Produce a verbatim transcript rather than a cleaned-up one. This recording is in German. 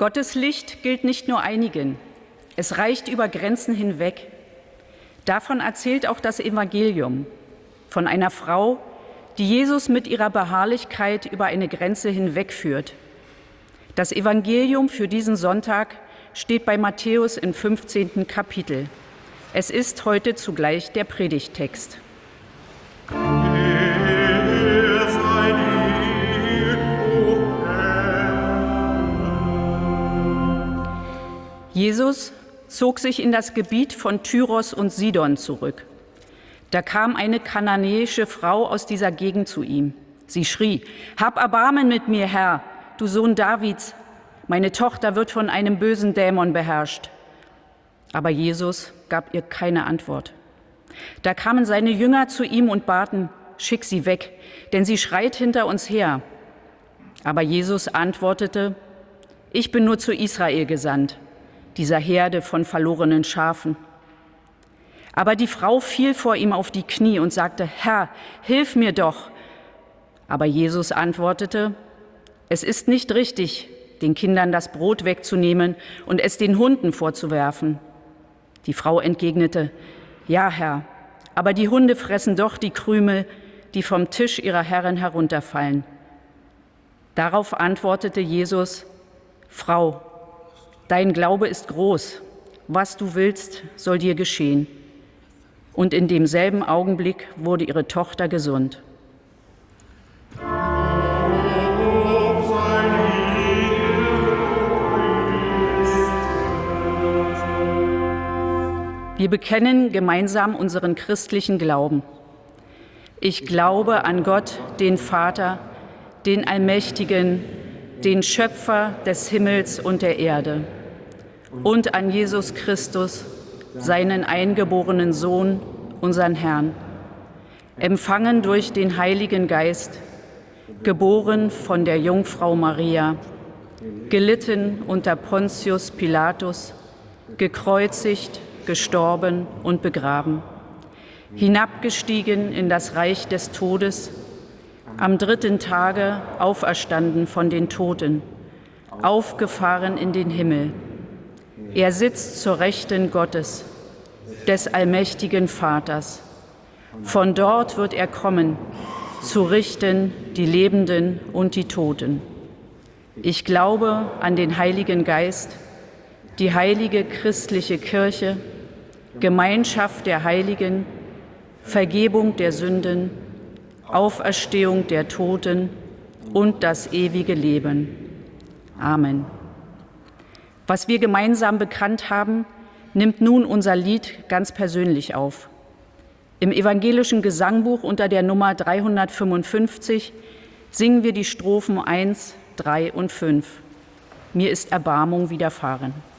Gottes Licht gilt nicht nur einigen, es reicht über Grenzen hinweg. Davon erzählt auch das Evangelium, von einer Frau, die Jesus mit ihrer Beharrlichkeit über eine Grenze hinwegführt. Das Evangelium für diesen Sonntag steht bei Matthäus im fünfzehnten Kapitel. Es ist heute zugleich der Predigttext. Jesus zog sich in das Gebiet von Tyros und Sidon zurück. Da kam eine kananäische Frau aus dieser Gegend zu ihm. Sie schrie: „Hab Erbarmen mit mir, Herr, du Sohn Davids. Meine Tochter wird von einem bösen Dämon beherrscht." Aber Jesus gab ihr keine Antwort. Da kamen seine Jünger zu ihm und baten: „Schick sie weg, denn sie schreit hinter uns her." Aber Jesus antwortete: „Ich bin nur zu Israel gesandt, dieser Herde von verlorenen Schafen." Aber die Frau fiel vor ihm auf die Knie und sagte: „Herr, hilf mir doch." Aber Jesus antwortete: „Es ist nicht richtig, den Kindern das Brot wegzunehmen und es den Hunden vorzuwerfen." Die Frau entgegnete: „Ja, Herr, aber die Hunde fressen doch die Krümel, die vom Tisch ihrer Herrin herunterfallen." Darauf antwortete Jesus: „Frau, dein Glaube ist groß, was du willst, soll dir geschehen." Und in demselben Augenblick wurde ihre Tochter gesund. Wir bekennen gemeinsam unseren christlichen Glauben. Ich glaube an Gott, den Vater, den Allmächtigen, den Schöpfer des Himmels und der Erde, und an Jesus Christus, seinen eingeborenen Sohn, unseren Herrn, empfangen durch den Heiligen Geist, geboren von der Jungfrau Maria, gelitten unter Pontius Pilatus, gekreuzigt, gestorben und begraben, hinabgestiegen in das Reich des Todes, am dritten Tage auferstanden von den Toten, aufgefahren in den Himmel. Er sitzt zur Rechten Gottes, des allmächtigen Vaters. Von dort wird er kommen, zu richten die Lebenden und die Toten. Ich glaube an den Heiligen Geist, die heilige christliche Kirche, Gemeinschaft der Heiligen, Vergebung der Sünden, Auferstehung der Toten und das ewige Leben. Amen. Was wir gemeinsam bekannt haben, nimmt nun unser Lied ganz persönlich auf. Im evangelischen Gesangbuch unter der Nummer dreihundertfünfundfünfzig singen wir die Strophen eins, drei und fünf. Mir ist Erbarmung widerfahren.